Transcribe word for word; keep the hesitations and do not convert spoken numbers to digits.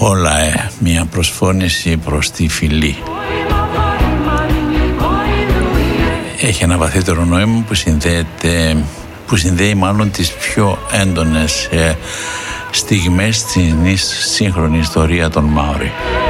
Όλα ε, μια προσφώνηση προς τη φυλή. Έχει ένα βαθύτερο νόημα που συνδέεται, που συνδέει μάλλον τις πιο έντονες ε, στιγμές στην σύγχρονη ιστορία των Μάορι.